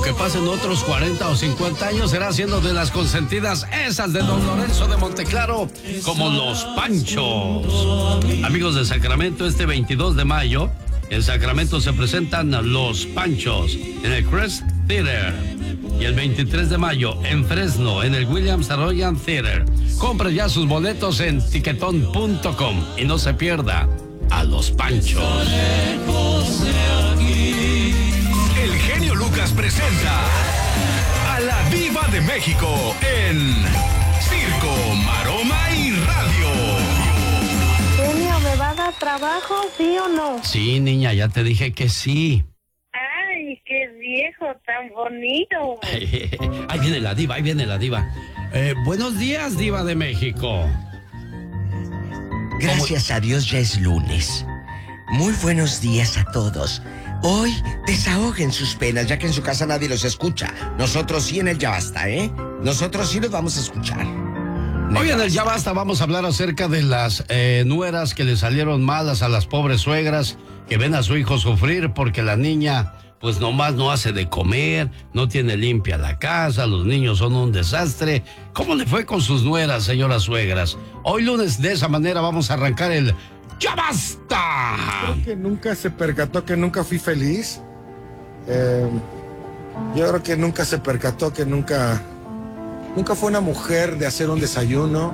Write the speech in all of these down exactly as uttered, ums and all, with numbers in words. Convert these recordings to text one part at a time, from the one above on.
Aunque pasen otros cuarenta o cincuenta años, será siendo de las consentidas esas de don Lorenzo de Monteclaro, como los Panchos. Amigos de Sacramento, este veintidós de mayo, en Sacramento se presentan los Panchos en el Crest Theater. Y el veintitrés de mayo, en Fresno, en el Williams Arroyo Theater. Compre ya sus boletos en tiquetón punto com y no se pierda a los Panchos. El genio Lucas presenta a la Diva de México en Circo, Maroma y Radio. Genio, ¿me va a dar trabajo, sí o no? Sí, niña, ya te dije que sí. Ay, qué viejo tan bonito. Ahí viene la diva, ahí viene la diva. Eh, buenos días, Diva de México. Gracias a Dios ya es lunes. Muy buenos días a todos. Hoy desahoguen sus penas, ya que en su casa nadie los escucha. Nosotros sí en el Ya Basta, ¿eh? Nosotros sí los vamos a escuchar. Hoy en el Ya Basta vamos a hablar acerca de las eh, nueras que le salieron malas a las pobres suegras que ven a su hijo sufrir porque la niña pues nomás no hace de comer, no tiene limpia la casa, los niños son un desastre. ¿Cómo le fue con sus nueras, señoras suegras? Hoy lunes de esa manera vamos a arrancar el ¡Ya Basta! Creo que nunca se percató que nunca fui feliz. Eh, yo creo que nunca se percató que nunca... Nunca fue una mujer de hacer un desayuno.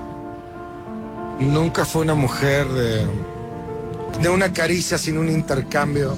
Nunca fue una mujer de, de una caricia sin un intercambio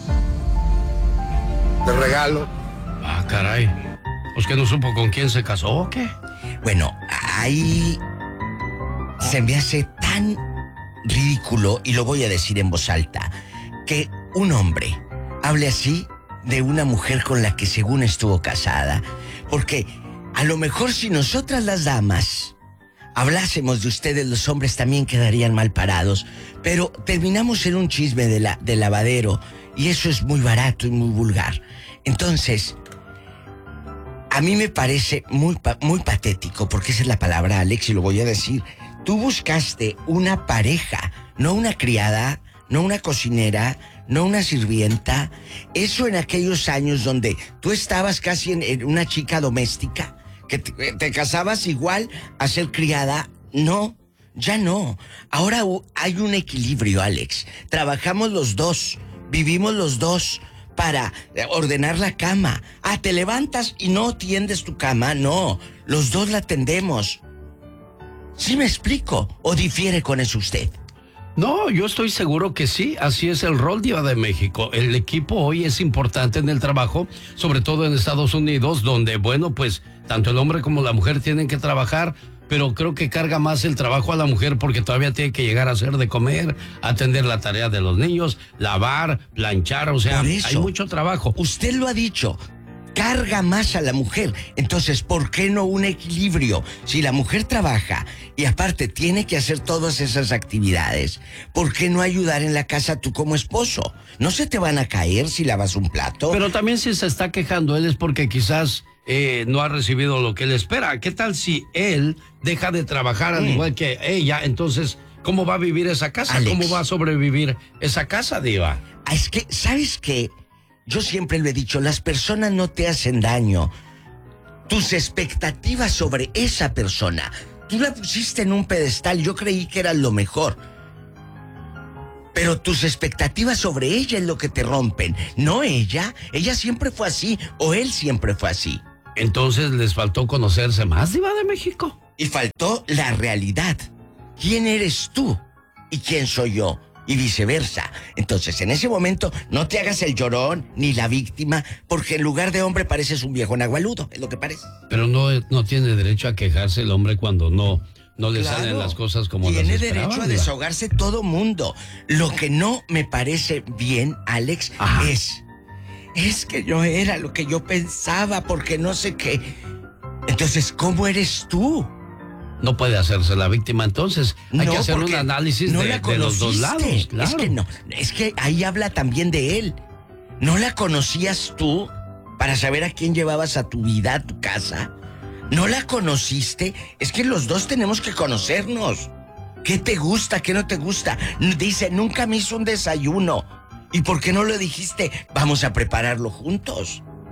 de regalo. Ah, caray. ¿Pues que no supo con quién se casó o qué? Bueno, ahí se me hace tan ridículo, y lo voy a decir en voz alta, que un hombre hable así de una mujer con la que según estuvo casada. Porque a lo mejor si nosotras las damas hablásemos de ustedes, los hombres también quedarían mal parados. Pero terminamos en un chisme de, la, de lavadero, y eso es muy barato y muy vulgar. Entonces, a mí me parece muy, muy patético, porque esa es la palabra, Alex, y lo voy a decir. Tú buscaste una pareja, no una criada, no una cocinera, no una sirvienta. Eso en aquellos años donde tú estabas casi en, en una chica doméstica, que te, te casabas igual a ser criada. No, ya no. Ahora hay un equilibrio, Alex. Trabajamos los dos, vivimos los dos para ordenar la cama. Ah, te levantas y no tiendes tu cama. No, los dos la tendemos. ¿Sí me explico? ¿O difiere con eso usted? No, yo estoy seguro que sí, así es el rol, Diva de México. El equipo hoy es importante en el trabajo, sobre todo en Estados Unidos, donde, bueno, pues, tanto el hombre como la mujer tienen que trabajar, pero creo que carga más el trabajo a la mujer porque todavía tiene que llegar a hacer de comer, atender la tarea de los niños, lavar, planchar, o sea, hay mucho trabajo. Usted lo ha dicho. Carga más a la mujer. Entonces, ¿por qué no un equilibrio? Si la mujer trabaja y aparte tiene que hacer todas esas actividades, ¿por qué no ayudar en la casa tú como esposo? ¿No se te van a caer si lavas un plato? Pero también si se está quejando él es porque quizás eh, no ha recibido lo que él espera. ¿Qué tal si él deja de trabajar al mm. igual que ella? Entonces, ¿cómo va a vivir esa casa? Alex, ¿cómo va a sobrevivir esa casa, Diva? Es que, ¿sabes qué? Yo siempre lo he dicho, las personas no te hacen daño. Tus expectativas sobre esa persona, tú la pusiste en un pedestal, yo creí que era lo mejor. Pero tus expectativas sobre ella es lo que te rompen, no ella. Ella siempre fue así, o él siempre fue así. Entonces les faltó conocerse más, Diva de México. Y faltó la realidad. ¿Quién eres tú? ¿Y quién soy yo? Y viceversa. Entonces, en ese momento, no te hagas el llorón ni la víctima, porque en lugar de hombre pareces un viejo nahualudo, es lo que parece. Pero no, no tiene derecho a quejarse el hombre cuando no, no le claro, salen las cosas como las esperaban. Tiene derecho a desahogarse todo mundo. Lo que no me parece bien, Alex, Ajá. es... Es que no era lo que yo pensaba, porque no sé qué. Entonces, ¿cómo eres tú? No puede hacerse la víctima, entonces hay no, que hacer un análisis no de, de los dos lados, claro. Es que no, es que ahí habla también de él. ¿No la conocías tú para saber a quién llevabas a tu vida, a tu casa? ¿No la conociste? Es que los dos tenemos que conocernos. ¿Qué te gusta, qué no te gusta? Dice, nunca me hizo un desayuno. ¿Y por qué no lo dijiste? Vamos a prepararlo juntos.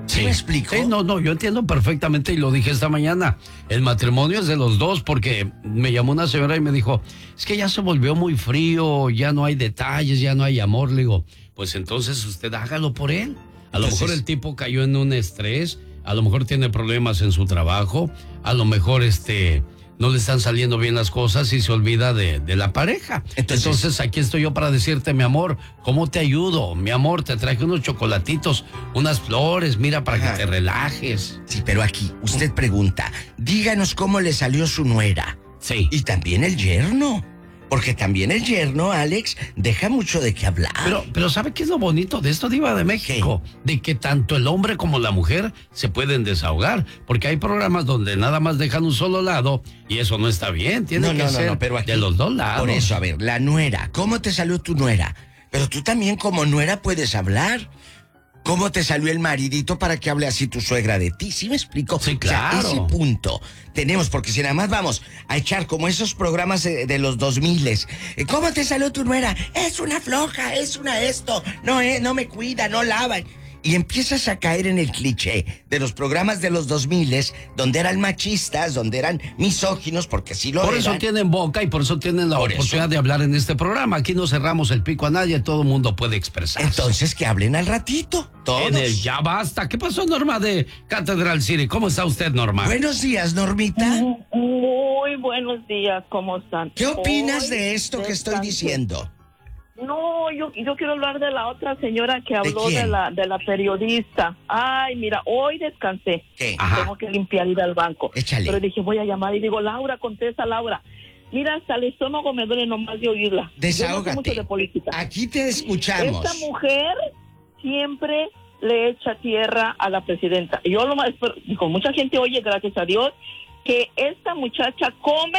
¿Sí, sí me explico? Sí, no, no, yo entiendo perfectamente y lo dije esta mañana. El matrimonio es de los dos porque me llamó una señora y me dijo, es que ya se volvió muy frío, ya no hay detalles, ya no hay amor. Le digo, pues entonces usted hágalo por él. A lo entonces, mejor el tipo cayó en un estrés, a lo mejor tiene problemas en su trabajo, a lo mejor este... no le están saliendo bien las cosas y se olvida de, de la pareja. Entonces, Entonces, aquí estoy yo para decirte, mi amor, ¿cómo te ayudo? Mi amor, te traje unos chocolatitos, unas flores, mira, para Ajá. que te relajes. Sí, pero aquí, usted pregunta, díganos cómo le salió su nuera. Sí. Y también el yerno. Porque también el yerno, Alex, deja mucho de qué hablar. Pero, pero ¿sabe qué es lo bonito de esto, Diva de México? ¿Qué? De que tanto el hombre como la mujer se pueden desahogar. Porque hay programas donde nada más dejan un solo lado y eso no está bien. Tiene no, que no, ser no, no, pero aquí, de los dos lados. Por eso, a ver, la nuera, ¿cómo te salió tu nuera? Pero tú también como nuera puedes hablar. ¿Cómo te salió el maridito para que hable así tu suegra de ti? ¿Sí me explico? Sí, claro. O sea, ese punto tenemos, porque si nada más vamos a echar como esos programas de, de los dos miles. ¿Cómo te salió tu nuera? Es una floja, es una esto. No, eh, no me cuida, no lava. Y empiezas a caer en el cliché de los programas de los dos miles, donde eran machistas, donde eran misóginos, porque sí lo Por eran. eso tienen boca y por eso tienen la Por oportunidad eso. de hablar en este programa. Aquí no cerramos el pico a nadie, todo el mundo puede expresarse. Entonces que hablen al ratito, todos. En el Ya Basta. ¿Qué pasó, Norma de Catedral City? ¿Cómo está usted, Norma? Buenos días, Normita. Muy buenos días, ¿cómo están? ¿Qué opinas Hoy de esto que estoy descansé. diciendo? No, yo, yo quiero hablar de la otra señora que habló ¿De de, quién? la de la periodista. Ay, mira, hoy descansé. ¿Qué? Ajá. Tengo que limpiar ir al banco. Échale. Pero dije, voy a llamar y digo, Laura, contesta, Laura. Mira, hasta el estómago me duele nomás de oírla. Desahógate. Yo no sé mucho de política. Aquí te escuchamos. Esta mujer siempre le echa tierra a la presidenta. Y yo lo más, espero, y con mucha gente oye, gracias a Dios, que esta muchacha come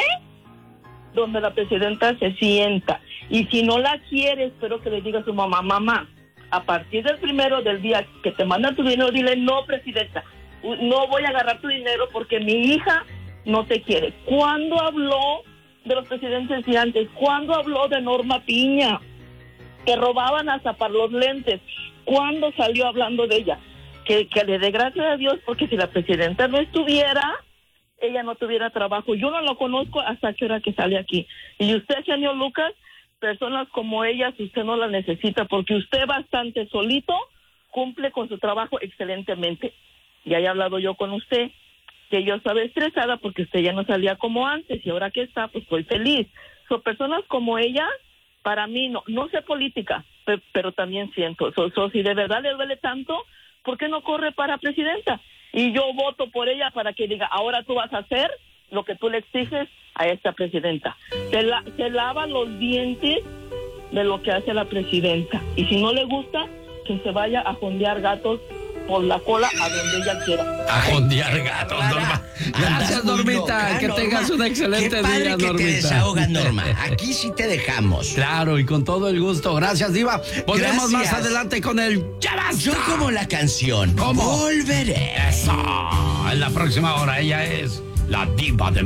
donde la presidenta se sienta. Y si no la quiere, espero que le diga a su mamá, mamá, a partir del primero del día que te mandan tu dinero, dile, no, presidenta, no voy a agarrar tu dinero porque mi hija no te quiere. ¿Cuándo habló de los presidentes de antes? ¿Cuándo habló de Norma Piña? Que robaban hasta para los lentes. ¿Cuándo salió hablando de ella? Que, que le dé gracias a Dios, porque si la presidenta no estuviera, ella no tuviera trabajo. Yo no lo conozco hasta que hora que sale aquí. Y usted, señor Lucas, personas como ellas, usted no las necesita, porque usted bastante solito cumple con su trabajo excelentemente. Ya he hablado yo con usted, que yo estaba estresada porque usted ya no salía como antes, y ahora que está, pues estoy feliz. Son personas como ella, para mí, no no sé política, pero, pero también siento. So, so, si de verdad le duele tanto, ¿por qué no corre para presidenta? Y yo voto por ella para que diga, ahora tú vas a hacer lo que tú le exiges a esta presidenta. Se, la, se lava los dientes de lo que hace la presidenta. Y si no le gusta, que se vaya a jondear gatos por la cola a donde ella quiera. A jondear gatos, Norma. Gracias, Normita. Que tengas un excelente Qué padre día, que Normita. te desahogas, Norma. Aquí sí te dejamos. Claro, y con todo el gusto. Gracias, Diva. Volvemos más Gracias. adelante con el Ya Basta. Yo como la canción. ¿Cómo? Volveré. Eso. En la próxima hora ella es la Diva de